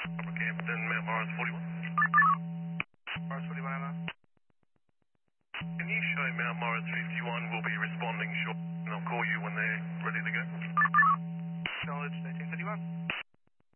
Campton, Mount Morris 41. Morris 41 and Can you show Mount Morris 51 will be responding short, and I'll call you when they're